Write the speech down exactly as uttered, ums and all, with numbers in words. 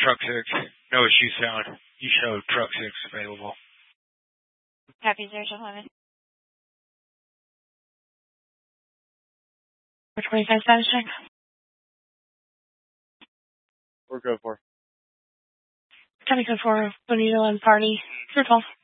truck six. No issue sound. You show truck six available. Copy, zero seven eleven. four twenty-five status check. We're good for. County code four, Bonito and Party. Three twelve.